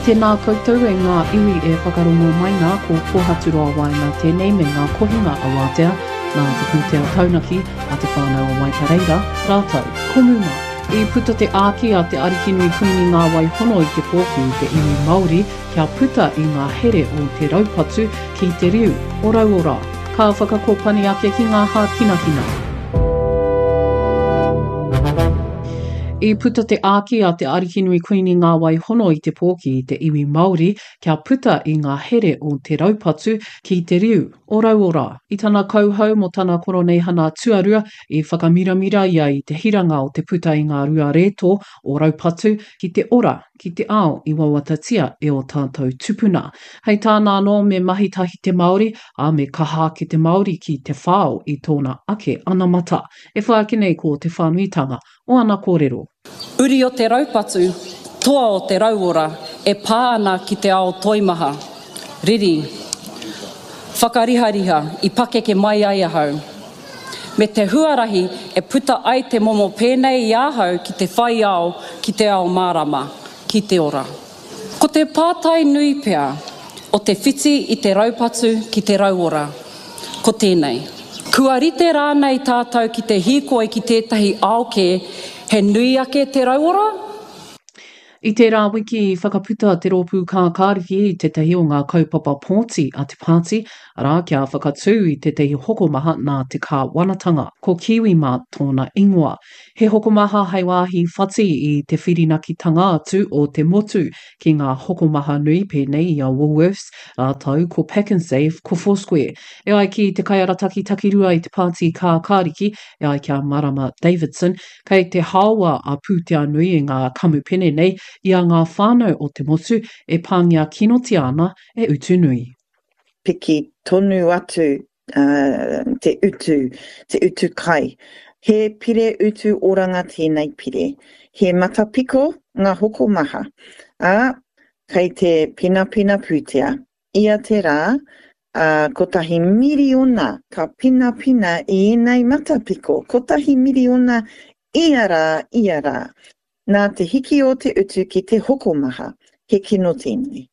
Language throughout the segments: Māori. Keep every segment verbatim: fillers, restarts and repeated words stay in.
Tēnā koutou e ngā iwi e whakarongo mai ngā ko pōhaturoa wai ngā tēnei me ngā kohinga a wātea, nā te pūtea taunaki a te whānau o Maitareira, rātou, komuma. I puta te āki a te arihinui kuini ngā wai hono i te pōki i te iwi Māori, kia puta i ngā here o te raupatu ki te riu, orau ora. Ka whakakopani ake ki ngā hā tinakina. I puta te āki a te arihinui kuini ngā wai hono i te pōki i te iwi Māori, kia puta i ngā here o te raupatu ki te riu, orau ora. I tana kauhau mo tana koronehana tuarua, i whakamiramira ia i te hiranga o te puta i ngā rua reto o raupatu ki te ora, ki te ao i wawatatia e o tātou tupuna. Hei tāna anō me mahitahi te Māori, a me kaha ki te Māori ki te whāo i tōna ake anamata. E whaakinei ko te whānuitanga o ana kōrero. Uri o te raupatu, toa o te rauora, e pāana ki te ao toimaha. Riri, whakarihariha i pakeke mai ai ahau. Me te huarahi e puta ai te momo pēnei i ahau ki te whai ao, ki te ao mārama, ki te ora. Ko te pātai nui pea, o te whiti i te raupatu ki te rauora. Ko tēnei. Kua rite rānei tātou ki te hīkoi ki tētahi aoke, he nui ake te rauora? I tērā wiki i whakaputa te rōpū kākāriki i tētahi o ngā kaupapa pōti a te pāti, arā kia whakatū i tētahi hokomaha nā te kā wanatanga, ko kiwi mā tōna ingoa. He hokomaha hei wāhi whati i te whirinakitanga atu o te motu ki ngā hokomaha nui pēnei i a Woolworths, rātau ko Pack and Save, ko Foursquare. E ai ki te kaiarataki takirua i te pāti kākāriki, e ai kia Marama Davidson, kei te hawa a pūtea nui i ngā kamupene nei, i a ngā whānau o te motu e pāngia kinotia ana e utu nui. Piki tonu atu uh, te utu, te utu kai. He pire utu oranga tēnei pire. He matapiko ngā hoko maha. A kei te pina pina pūtea. Ia te rā, uh, ko tahi miriona ka pina pina i enei matapiko. Ko tahi miriona ia rā, ia rā. Nā te hiki o te utu ki te hokomaha, he kino tēnei.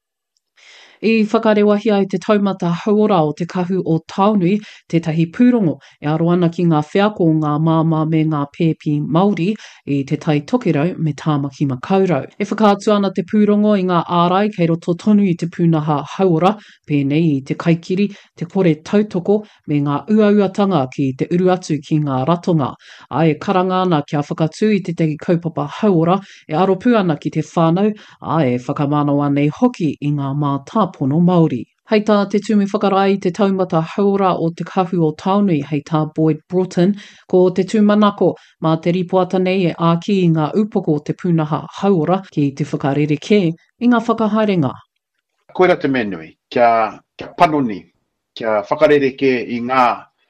I whakarewahi ai te taumata hauora o te kahu o Taunui, tētahi pūrongo, e aro ana ki ngā whiako o ngā māma me ngā pēpi Māori i te tai tokerau me tāmaki makaurau. E whakaatu ana te pūrongo i ngā ārai kei roto tonu i te pūnaha hauora, pēnei i te kaikiri, te kore tautoko me ngā uauatanga ki te uru atu ki ngā ratonga. Ai e karanga ana kia whakatū i te teki kaupapa hauora, e aro pū ana ki te whānau, ai e whakamanawa nei hoki i ngā mātā pono Māori. Hei tā te tumi whakarai te taumata hauora o te kahu o Taunui, hei tā Boyd Broughton, ko te tūmanako mā te ripoata nei e āki i ngā upoko o te pūnaha hauora ki te whakarereke i ngā whakahaerenga. Koera te menui, kia, kia panoni, kia whakarereke i ngā,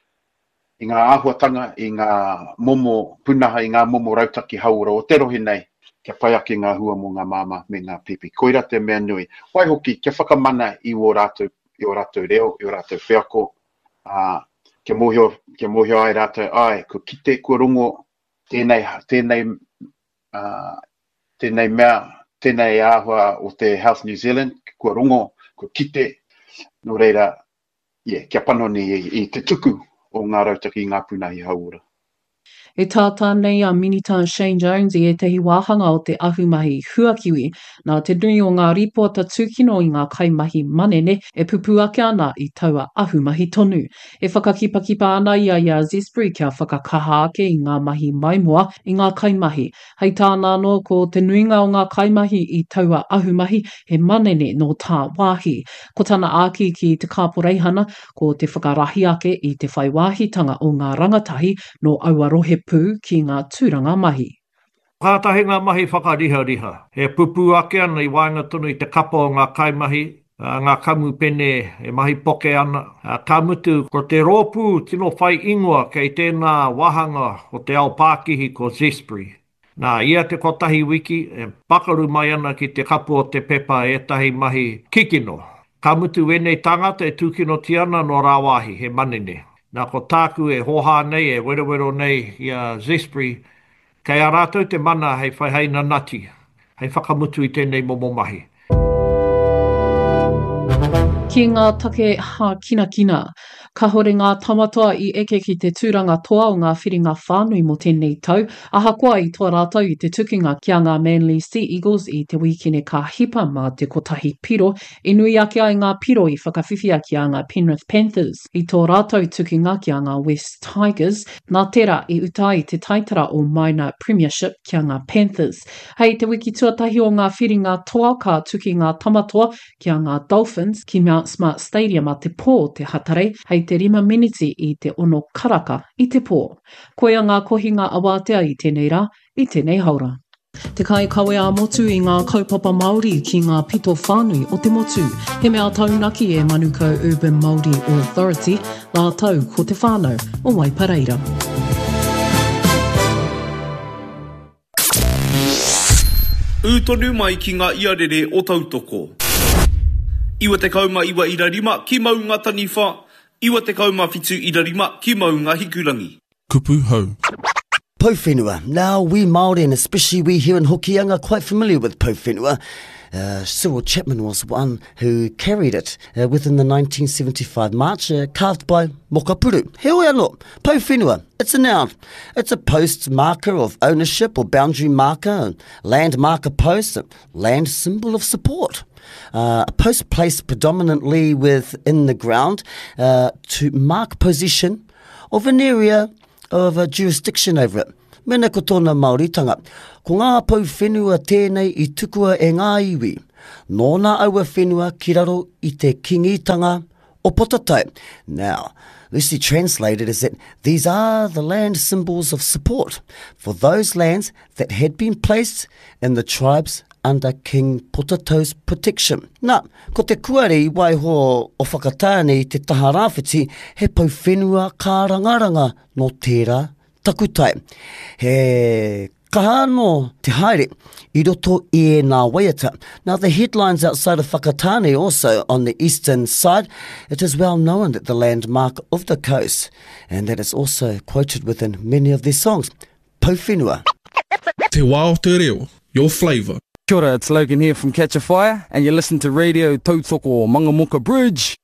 i ngā āhuatanga, i ngā momo pūnaha, i ngā momo rautaki hauora o te rohi nei. Kia pai ake ngā hua mo ngā māma me ngā pipi. Koira te mea nui. Wai hoki, kia whakamana i o rātou, i o rātou reo, i o rātou whiako. Uh, kia mohio, kia mohio ai rātou, ai, ko kite, kua rongo, tēnei, tēnei, uh, tēnei mea, tēnei āhua o te Health New Zealand, kua rongo, ko kite, no reira, yeah, kia panoni i, i te tuku o ngā rautaki i ngā pūnahi hauora. E tātā nei a Minitan Shane Jones i e tehi wāhanga o te ahumahi huakiwi, nā te nui o ngā ripoata tūkino i ngā kaimahi manene e pupu ake ana i taua ahumahi tonu. E whakakipakipa ana ia i a Zespri kia whakakaha ake i ngā mahi maimoa i ngā kaimahi. Hei tāna anō ko te nuinga o ngā kaimahi i taua ahumahi he manene no tā wāhi. Ko tana āki ki te kāporeihana ko te whakarahi ake i te whaiwāhitanga o ngā rangatahi no Awarohe pū ki ngā tūranga mahi. Kātahi ngā mahi whakariha-riha. He pupu ake ana i wainga tonu i te kapa o ngā kaimahi, uh, ngā kamu pene e mahi poke ana. Uh, ka mutu ko te rōpū tino whai ingoa kei tēnā wahanga o te ao Pākihi ko Zespri. Nā, ia te kotahi wiki e pakaru mai ana ki te kapu o te pepa e tahi mahi kikino. Ka mutu wenei tangata e tūkino tiana no rāwahi he manene. Nā ko tāku e hoha nei, e werewero nei i a Zespri, kei a rātou te mana hei whaiheina nati, hei whakamutu i tēnei momo mahi. Ki ngā take ha kina kina, ka hore ngā tamatoa I eke ki te tūranga toa o ngā whiringa whānui mo tēnei tau, ahakoa I tō rātau I te tukinga kia ngā Manly Sea Eagles I te wikine ka hipa mā te kotahi piro, I nui ake ai ngā piro I whakawhiwhia ki a ngā Penrith Panthers, I tō rātau tukinga ki a ngā West Tigers, nā tērā I utai te taitara o Minor Premiership ki a ngā Panthers. Hei te wiki tuatahi o ngā whiringa toa ka tuki ngā tamatoa ki a ngā Dolphins ki Mount Smart Stadium a te pō te hatare, hei te rima miniti I te ono karaka I te pō. Koia ngā kohinga awatea I tēnei rā, I tēnei haura. Te kai kawe a motu I ngā kaupapa Māori ki ngā pito whānui o te motu. He mea taunaki e Manukau Urban Māori Authority, la tau ko te whānau o Waipareira. Ūtonu mai ki ngā iarere o tautoko. Iwa te kauma iwa ira rima ki mau ngā taniwha, iwa te kauma fitu ira rima ki mau ngā hikurangi. Kupu hau. Pouwhenua. Now, we Māori, and especially we here in Hokianga, are quite familiar with Pouwhenua. Uh, Cyril Chapman was one who carried it uh, within the nineteen seventy-five march, uh, carved by Mokapuru. He oi anō, Pouwhenua. It's a noun. It's a post marker of ownership or boundary marker, land marker post, a land symbol of support. Uh, a post placed predominantly within the ground uh, to mark possession of an area of a jurisdiction over it. Mena ko tōna Māoritanga, ko ngā pouwhenua tēnei I tukua e ngā iwi, nōna aua whenua ki raro I te kingitanga o Potatau. Now, loosely translated is that these are the land symbols of support for those lands that had been placed in the tribes under King Potatau's protection. Nā, ko te kuare I waiho o whakatāne I te taha rāwhiti, he pouwhenua ka rangaranga no tērā takutai. He kahano te haere I roto I e ngā waiata. Now the headlines outside of Whakatane also on the eastern side, it is well known that the landmark of the coast, and that is also quoted within many of their songs. Pouwhenua. Te wā o te reo, your flavour. Kia ora, it's Logan here from Catch a Fire, and you listen to Radio Tautoko Mangamuka Bridge.